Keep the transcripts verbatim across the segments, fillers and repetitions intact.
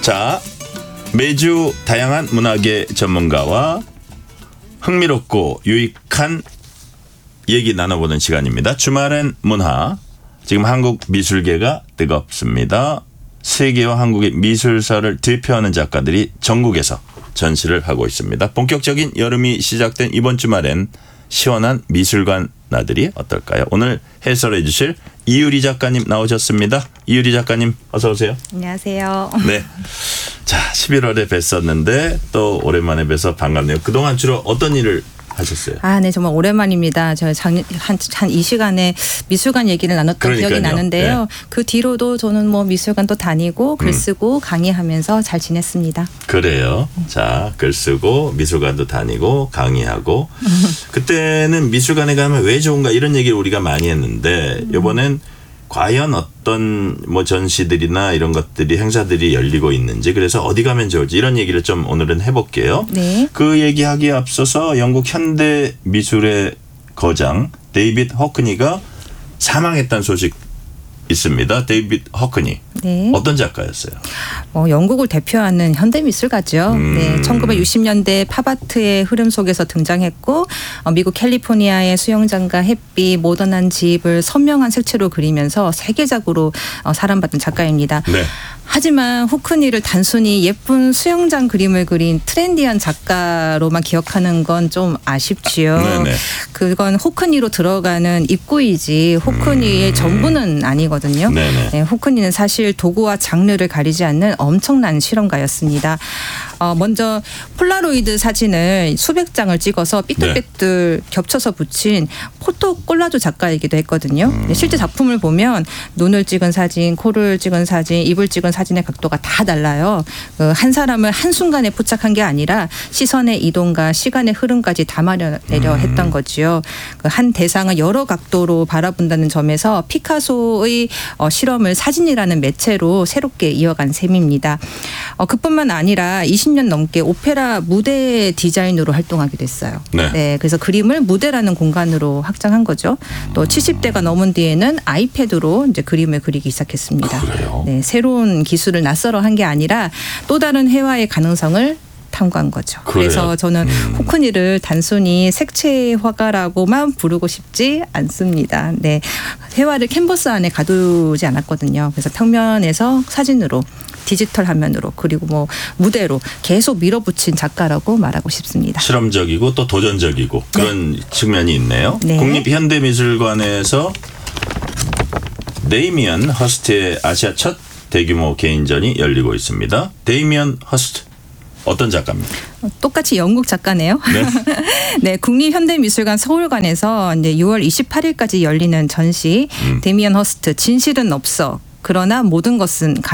자, 매주 다양한 문학의 전문가와 흥미롭고 유익한 얘기 나눠보는 시간입니다. 주말엔 문화. 지금 한국 미술계가 뜨겁습니다. 세계와 한국의 미술사를 대표하는 작가들이 전국에서 전시를 하고 있습니다. 본격적인 여름이 시작된 이번 주말엔 시원한 미술관 나들이 어떨까요? 오늘 해설해 주실 이유리 작가님 나오셨습니다. 이유리 작가님 어서 오세요. 안녕하세요. 네. 자, 십일월에 뵀었는데 또 오랜만에 뵈서 반갑네요. 그동안 주로 어떤 일을 하셨어요? 아, 네, 정말 오랜만입니다. 저 작년 한 한 이 시간에 미술관 얘기를 나눴던 그러니까요. 기억이 나는데요. 네. 그 뒤로도 저는 뭐 미술관도 다니고 글 쓰고 음. 강의하면서 잘 지냈습니다. 그래요. 자, 글 쓰고 미술관도 다니고 강의하고 그때는 미술관에 가면 왜 좋은가 이런 얘기를 우리가 많이 했는데 이번엔 과연 어떤 뭐 전시들이나 이런 것들이 행사들이 열리고 있는지 그래서 어디 가면 좋을지 이런 얘기를 좀 오늘은 해볼게요. 네. 그 얘기하기에 앞서서 영국 현대 미술의 거장 데이빗 호크니가 사망했다는 소식 있습니다. 데이빗 호크니. 네. 어떤 작가였어요? 뭐 영국을 대표하는 현대미술가죠. 음. 네, 천구백육십 년대 팝아트의 흐름 속에서 등장했고 어, 미국 캘리포니아의 수영장과 햇빛, 모던한 집을 선명한 색채로 그리면서 세계적으로 어, 사랑받은 작가입니다. 네. 하지만 호크니를 단순히 예쁜 수영장 그림을 그린 트렌디한 작가로만 기억하는 건 좀 아쉽지요. 네네. 그건 호크니로 들어가는 입구이지 호크니의 음. 전부는 아니거든요. 네, 호크니는 사실 도구와 장르를 가리지 않는 엄청난 실험가였습니다. 어, 먼저 폴라로이드 사진을 수백 장을 찍어서 삐뚤삐뚤 네. 겹쳐서 붙인 포토 콜라주 작가이기도 했거든요. 음. 실제 작품을 보면 눈을 찍은 사진, 코를 찍은 사진, 입을 찍은 사진의 각도가 다 달라요. 그 한 사람을 한순간에 포착한 게 아니라 시선의 이동과 시간의 흐름까지 담아내려 음. 했던 거지요. 그 한 대상을 여러 각도로 바라본다는 점에서 피카소의 어, 실험을 사진이라는 매체로 새롭게 이어간 셈입니다. 어, 그뿐만 아니라 이십 년 넘게 오페라 무대 디자인으로 활동하기도 했어요. 네. 네, 그래서 그림을 무대라는 공간으로 확장한 거죠. 또 칠십 대가 넘은 뒤에는 아이패드로 이제 그림을 그리기 시작했습니다. 그래요? 네, 새로운 기술을 낯설어 한 게 아니라 또 다른 회화의 가능성을 탐구한 거죠. 그래요? 그래서 저는 음. 호크니를 단순히 색채 화가라고만 부르고 싶지 않습니다. 네, 회화를 캔버스 안에 가두지 않았거든요. 그래서 평면에서 사진으로 디지털 화면으로 그리고 뭐 무대로 계속 밀어붙인 작가라고 말하고 싶습니다. 실험적이고 또 도전적이고 그런 네. 측면이 있네요. 네. 국립현대미술관에서 데이미언 허스트의 아시아 첫 대규모 개인전이 열리고 있습니다. 데이미언 허스트 어떤 작가입니까? 똑같이 영국 작가네요. 네, 네 국립현대미술관 서울관에서 이제 유월 이십팔일까지 열리는 전시 음. 데미언 허스트 진실은 없어. 그러나 모든 것은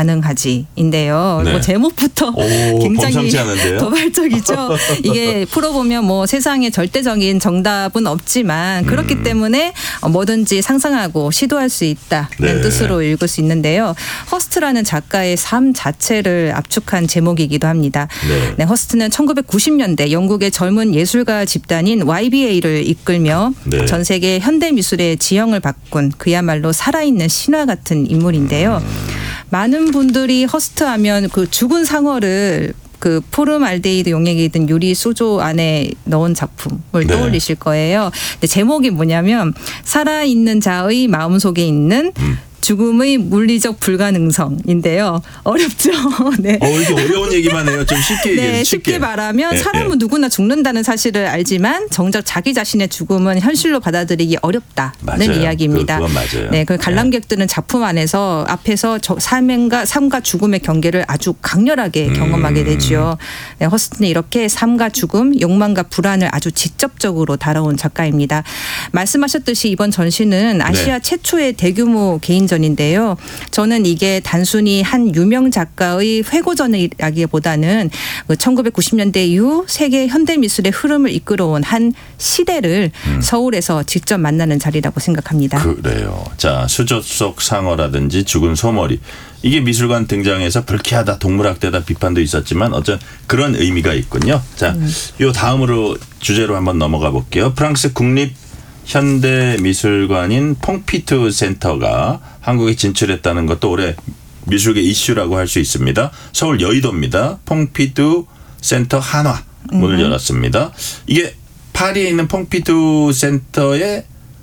가능하지인데요. 네. 뭐 제목부터 오, 굉장히 않은데요? 도발적이죠. 이게 풀어보면 뭐 세상에 절대적인 정답은 없지만 그렇기 음. 때문에 뭐든지 상상하고 시도할 수 있다는 네. 뜻으로 읽을 수 있는데요. 허스트라는 작가의 삶 자체를 압축한 제목이기도 합니다. 네. 네, 허스트는 천구백구십 년대 영국의 젊은 예술가 집단인 와이비에이를 이끌며 네. 전 세계 현대미술의 지형을 바꾼 그야말로 살아있는 신화 같은 인물인데 요 많은 분들이 허스트 하면 그 죽은 상어를 그 포름알데히드 용액이 든 유리 수조 안에 넣은 작품을 네. 떠올리실 거예요. 근데 제목이 뭐냐면 살아있는 자의 마음속에 있는 음. 죽음의 물리적 불가능성인데요. 어렵죠. 네. 어, 이거 어려운 얘기만 해요. 좀 쉽게 얘기해요. 네, 쉽게, 쉽게 말하면 네, 사람은 네. 누구나 죽는다는 사실을 알지만 정작 자기 자신의 죽음은 현실로 받아들이기 어렵다는 맞아요. 이야기입니다. 그, 그건 맞아요. 네, 그 관람객들은 작품 안에서 앞에서 삶과 삶과 죽음의 경계를 아주 강렬하게 경험하게 되지요. 네, 허스트는 이렇게 삶과 죽음, 욕망과 불안을 아주 직접적으로 다뤄온 작가입니다. 말씀하셨듯이 이번 전시는 아시아 네. 최초의 대규모 개인전 인데요. 저는 이게 단순히 한 유명 작가의 회고전이라기보다는 천구백구십 년대 이후 세계 현대미술의 흐름을 이끌어온 한 시대를 음. 서울에서 직접 만나는 자리라고 생각합니다. 그래요. 자, 수조 속 상어라든지 죽은 소머리. 이게 미술관 등장해서 불쾌하다, 동물학대다 비판도 있었지만 어떤 그런 의미가 있군요. 자, 음. 요 다음으로 주제로 한번 넘어가 볼게요. 프랑스 국립 현대미술관인 퐁피투 센터가 한국에 진출했다는 것도 올해 미술계 이슈라고 할 수 있습니다. 서울 여의도입니다. 퐁피두 센터 한화 문을 음. 열었습니다. 이게 파리에 있는 퐁피두 센터의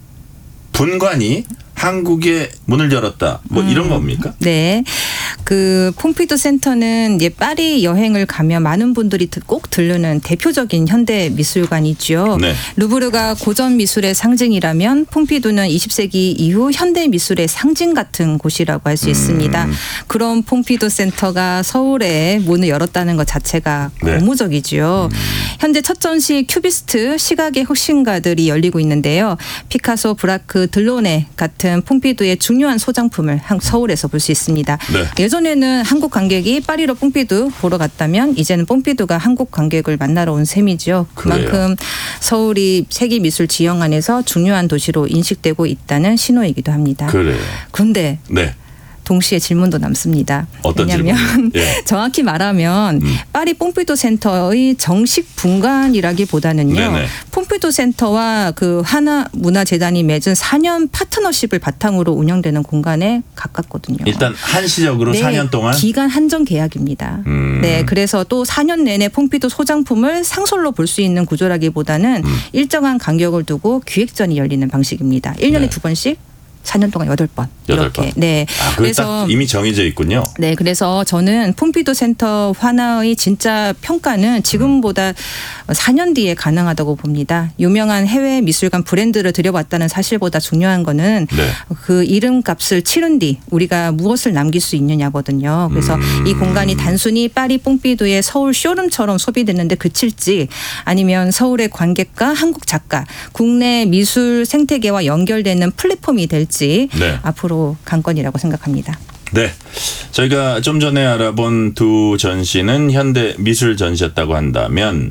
분관이 한국에 문을 열었다. 뭐 음, 이런 겁니까? 네. 그 퐁피두 센터는 이제 파리 여행을 가면 많은 분들이 꼭 들르는 대표적인 현대 미술관이죠. 네. 루브르가 고전 미술의 상징이라면 퐁피두는 이십 세기 이후 현대 미술의 상징 같은 곳이라고 할 수 있습니다. 음. 그런 퐁피두 센터가 서울에 문을 열었다는 것 자체가 네. 고무적이죠. 음. 현재 첫 전시 큐비스트 시각의 혁신가들이 열리고 있는데요. 피카소, 브라크, 들로네 같은 퐁피두의 중요한 소장품을 서울에서 볼 수 있습니다. 네. 예전에는 한국 관객이 파리로 퐁피두 보러 갔다면 이제는 퐁피두가 한국 관객을 만나러 온 셈이죠. 그만큼 그래요. 서울이 세계미술 지형 안에서 중요한 도시로 인식되고 있다는 신호이기도 합니다. 그래요. 그런데 네. 동시에 질문도 남습니다. 어떤 왜냐하면 질문? 예. 정확히 말하면 음. 파리 퐁피두 센터의 정식 분관이라기보다는요. 네네. 퐁피두 센터와 그 한화문화재단이 맺은 사 년 파트너십을 바탕으로 운영되는 공간에 가깝거든요. 일단 한시적으로 네, 사 년 동안? 기간 한정 계약입니다. 음. 네, 그래서 또 사 년 내내 퐁피두 소장품을 상설로 볼 수 있는 구조라기보다는 음. 일정한 간격을 두고 기획전이 열리는 방식입니다. 일 년에 네. 두 번씩. 사 년 동안 여덟 번 여덟 이렇게. 번. 네. 아, 그래서 이미 정해져 있군요. 네, 그래서 저는 퐁피두 센터 환화의 진짜 평가는 지금보다 음. 사 년 뒤에 가능하다고 봅니다. 유명한 해외 미술관 브랜드를 들여봤다는 사실보다 중요한 거는 네. 그 이름값을 치른 뒤 우리가 무엇을 남길 수 있느냐거든요. 그래서 음. 이 공간이 단순히 파리 퐁피두의 서울 쇼룸처럼 소비됐는데 그칠지 아니면 서울의 관객과 한국 작가, 국내 미술 생태계와 연결되는 플랫폼이 될지 네. 앞으로 관건이라고 생각합니다. 네, 저희가 좀 전에 알아본 두 전시는 현대 미술 전시였다고 한다면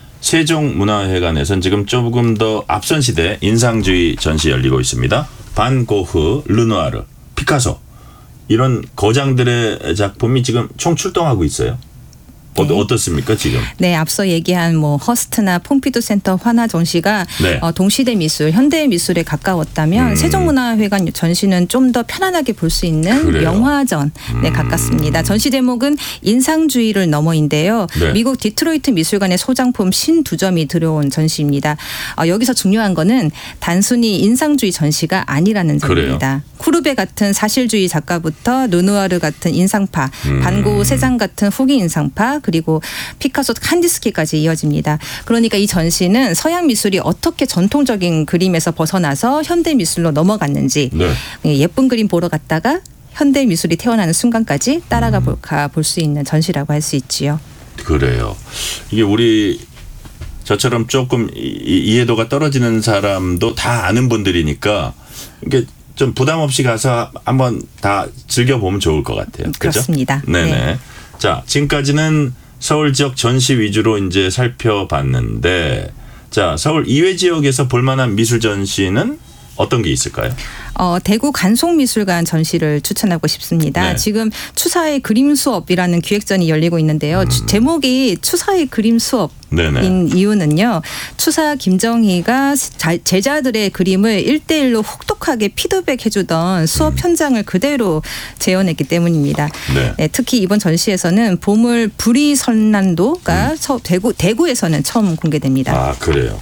세종문화회관에서는 지금 조금 더 앞선 시대 인상주의 전시 열리고 있습니다. 반 고흐, 르누아르, 피카소 이런 거장들의 작품이 지금 총 출동하고 있어요. 네. 어떻습니까 지금? 네, 앞서 얘기한 뭐 허스트나 퐁피두 센터 환화 전시가 네. 어, 동시대 미술, 현대 미술에 가까웠다면 음. 세종문화회관 전시는 좀 더 편안하게 볼 수 있는 그래요? 영화전에 음. 가깝습니다. 전시 제목은 인상주의를 넘어인데요. 네. 미국 디트로이트 미술관의 소장품 신두 점이 들어온 전시입니다. 어, 여기서 중요한 거는 단순히 인상주의 전시가 아니라는 점입니다. 그래요? 쿠르베 같은 사실주의 작가부터 르누아르 같은 인상파, 음. 반고 세장 같은 후기 인상파, 그리고 피카소, 칸디스키까지 이어집니다. 그러니까 이 전시는 서양 미술이 어떻게 전통적인 그림에서 벗어나서 현대 미술로 넘어갔는지 네. 예쁜 그림 보러 갔다가 현대 미술이 태어나는 순간까지 따라가 음. 볼 수 있는 전시라고 할 수 있지요. 그래요. 이게 우리 저처럼 조금 이해도가 떨어지는 사람도 다 아는 분들이니까 이게 좀 부담 없이 가서 한번 다 즐겨보면 좋을 것 같아요. 그렇습니다. 그렇죠? 네네. 네. 자, 지금까지는 서울 지역 전시 위주로 이제 살펴봤는데, 자, 서울 이외 지역에서 볼만한 미술 전시는 어떤 게 있을까요? 어, 대구 간송미술관 전시를 추천하고 싶습니다. 네. 지금 추사의 그림 수업이라는 기획전이 열리고 있는데요. 음. 제목이 추사의 그림 수업. 네네. 인 이유는요. 추사 김정희가 제자들의 그림을 일대일로 혹독하게 피드백해주던 수업 음. 현장을 그대로 재현했기 때문입니다. 네. 네, 특히 이번 전시에서는 보물 부리선난도가 음. 대구, 대구에서는 처음 공개됩니다. 아, 그래요.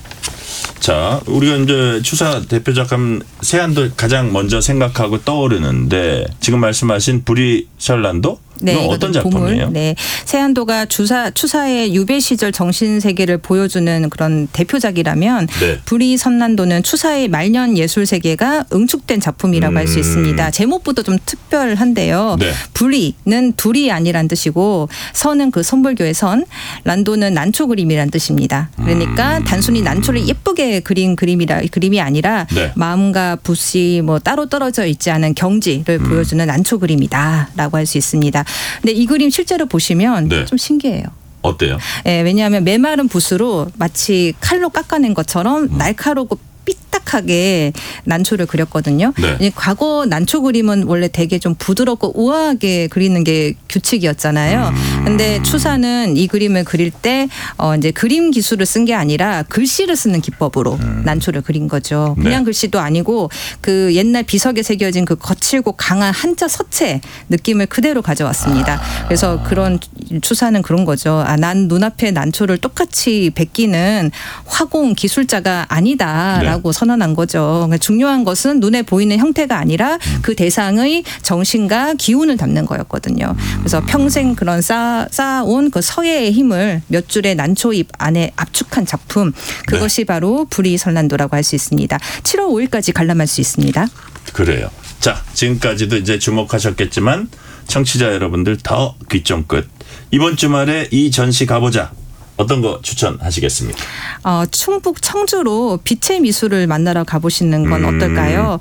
자, 우리가 이제 추사 대표작 하면 세안도 가장 먼저 생각하고 떠오르는데 지금 말씀하신 부리설난도? 네, 어떤 작품이에요? 보물. 네, 세안도가 추사 추사의 유배 시절 정신 세계를 보여주는 그런 대표작이라면 네. 부리선난도는 추사의 말년 예술 세계가 응축된 작품이라고 음. 할 수 있습니다. 제목부터 좀 특별한데요. 네. 부리는 둘이 아니란 뜻이고 선은 그 선불교의 선, 난도는 난초 그림이란 뜻입니다. 그러니까 음. 단순히 난초를 예쁘게 그린 그림이라 그림이 아니라 네. 마음과 붓이 뭐 따로 떨어져 있지 않은 경지를 음. 보여주는 난초 그림이다라고 할 수 있습니다. 근데 이 그림 실제로 보시면 네. 좀 신기해요. 어때요? 네, 왜냐하면 메마른 붓으로 마치 칼로 깎아낸 것처럼 음. 날카롭고 삐딱하게 난초를 그렸거든요. 네. 과거 난초 그림은 원래 되게 좀 부드럽고 우아하게 그리는 게 규칙이었잖아요. 음. 근데 추사는 이 그림을 그릴 때 어 이제 그림 기술을 쓴 게 아니라 글씨를 쓰는 기법으로 음. 난초를 그린 거죠. 그냥 네. 글씨도 아니고 그 옛날 비석에 새겨진 그 거칠고 강한 한자 서체 느낌을 그대로 가져왔습니다. 아. 그래서 그런 추사는 그런 거죠. 아, 난 눈앞에 난초를 똑같이 베끼는 화공 기술자가 아니다라고 네. 선언한 거죠. 중요한 것은 눈에 보이는 형태가 아니라 음. 그 대상의 정신과 기운을 담는 거였거든요. 그래서 평생 그런 쌓아, 쌓아온 그 서예의 힘을 몇 줄의 난초잎 안에 압축한 작품, 그것이 네. 바로 불이설난도라고 할 수 있습니다. 칠월 오일까지 관람할 수 있습니다. 그래요. 자, 지금까지도 이제 주목하셨겠지만 청취자 여러분들 더 귀쫑긋. 이번 주말에 이 전시 가보자. 어떤 거 추천하시겠습니까? 어, 충북 청주로 빛의 미술을 만나러 가보시는 건 음. 어떨까요?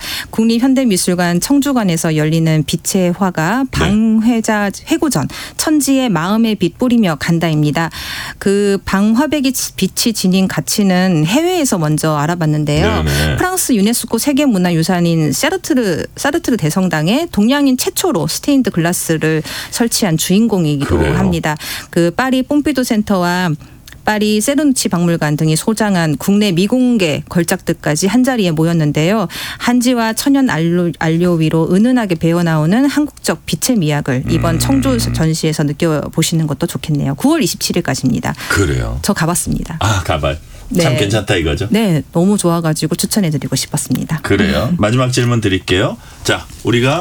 국립현대미술관 청주관에서 열리는 빛의 화가 방회자 회고전 천지의 마음의 빛 뿌리며 간다입니다. 그 방화백이 빛이 지닌 가치는 해외에서 먼저 알아봤는데요. 네네. 프랑스 유네스코 세계문화유산인 사르트르, 사르트르 대성당에 동양인 최초로 스테인드 글라스를 설치한 주인공이기도 그래요. 합니다. 그 파리 뽕피두 센터와 파리 세르누치 박물관 등이 소장한 국내 미공개 걸작들까지 한자리에 모였는데요. 한지와 천연 안료, 안료 위로 은은하게 배어나오는 한국적 빛의 미학을 이번 청주 전시에서 느껴보시는 것도 좋겠네요. 구월 이십칠일까지입니다. 그래요? 저 가봤습니다. 아, 가봐요. 네. 참 괜찮다 이거죠? 네. 너무 좋아가지고 추천해드리고 싶었습니다. 그래요? 마지막 질문 드릴게요. 자, 우리가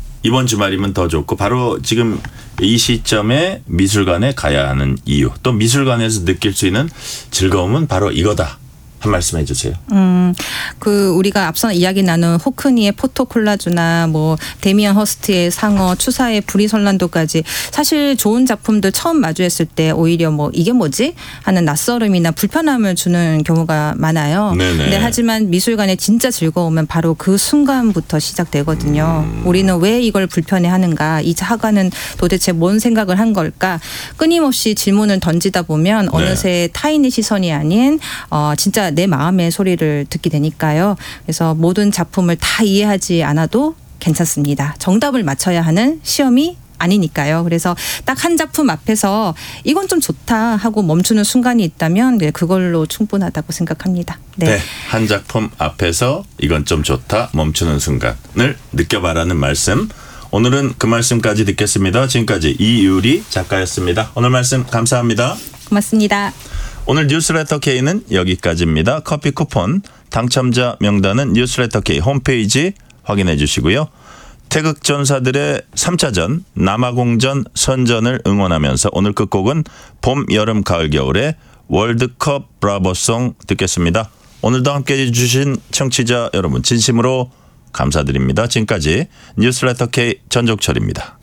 이번 주말이면 더 좋고 바로 지금 이 시점에 미술관에 가야 하는 이유, 또 미술관에서 느낄 수 있는 즐거움은 바로 이거다. 한 말씀 해주세요. 음, 그 우리가 앞서 이야기 나눈 호크니의 포토 콜라주나 뭐 데미안 허스트의 상어, 추사의 불이설난도까지 사실 좋은 작품들 처음 마주했을 때 오히려 뭐 이게 뭐지 하는 낯설음이나 불편함을 주는 경우가 많아요. 네네. 근데 하지만 미술관의 진짜 즐거움은 바로 그 순간부터 시작되거든요. 음. 우리는 왜 이걸 불편해하는가? 이 화가는 도대체 뭔 생각을 한 걸까? 끊임없이 질문을 던지다 보면 어느새 네. 타인의 시선이 아닌 어, 진짜 내 마음의 소리를 듣게 되니까요. 그래서 모든 작품을 다 이해하지 않아도 괜찮습니다. 정답을 맞춰야 하는 시험이 아니니까요. 그래서 딱 한 작품 앞에서 이건 좀 좋다 하고 멈추는 순간이 있다면 네, 그걸로 충분하다고 생각합니다. 네. 네, 한 작품 앞에서 이건 좀 좋다 멈추는 순간을 느껴봐라는 말씀. 오늘은 그 말씀까지 듣겠습니다. 지금까지 이유리 작가였습니다. 오늘 말씀 감사합니다. 고맙습니다. 오늘 뉴스레터 K는 여기까지입니다. 커피 쿠폰 당첨자 명단은 뉴스레터 K 홈페이지 확인해 주시고요. 태극전사들의 삼 차전 남아공전 선전을 응원하면서 오늘 끝곡은 봄, 여름, 가을, 겨울의 월드컵 브라보송 듣겠습니다. 오늘도 함께해 주신 청취자 여러분 진심으로 감사드립니다. 지금까지 뉴스레터 K 전종철입니다.